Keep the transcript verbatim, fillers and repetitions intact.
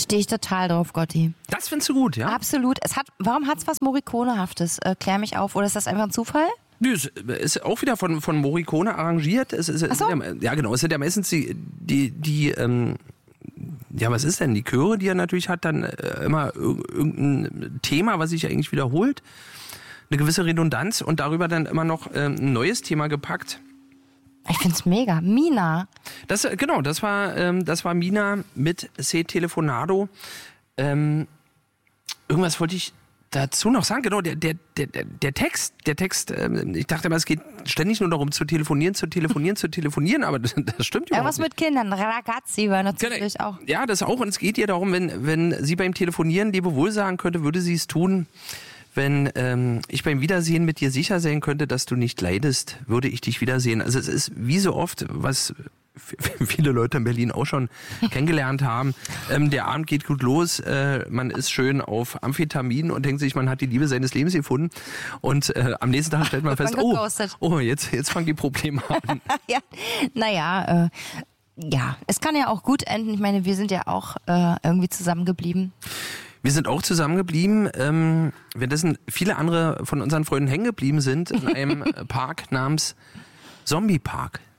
Stehe ich total drauf, Gotti. Das findest du gut, ja? Absolut. Es hat, warum hat es was Morricone-haftes? Äh, klär mich auf. Oder ist das einfach ein Zufall? Nö, es ist auch wieder von, von Morricone arrangiert. Es ist, Ach so. ja, ja, genau. Es sind ja meistens die, die, die ähm, ja, was ist denn? Die Chöre, die er natürlich hat, dann äh, immer irgendein Thema, was sich eigentlich wiederholt. Eine gewisse Redundanz und darüber dann immer noch ähm, ein neues Thema gepackt. Ich find's mega. Mina. Das, genau, das war, ähm, das war Mina mit Se Telefonado. Ähm, irgendwas wollte ich dazu noch sagen. Genau, der, der, der, der Text, der Text, ähm, ich dachte immer, es geht ständig nur darum, zu telefonieren, zu telefonieren, zu telefonieren, aber das, das stimmt überhaupt Irgendwas nicht. mit Kindern. Ragazzi war natürlich auch. Ja, das auch. Und es geht ihr darum, wenn, wenn sie beim Telefonieren Lebewohl sagen könnte, würde sie es tun. Wenn ähm, ich beim Wiedersehen mit dir sicher sein könnte, dass du nicht leidest, würde ich dich wiedersehen. Also es ist wie so oft, was viele Leute in Berlin auch schon kennengelernt haben. Ähm, der Abend geht gut los, äh, man ist schön auf Amphetamin und denkt sich, man hat die Liebe seines Lebens gefunden. Und äh, am nächsten Tag stellt man fest, oh, oh jetzt, jetzt fangen die Probleme an. Ja, naja, äh, ja, es kann ja auch gut enden. Ich meine, wir sind ja auch äh, irgendwie zusammengeblieben. Wir sind auch zusammengeblieben, ähm, währenddessen viele andere von unseren Freunden hängen geblieben sind in einem Park namens Zombie Park.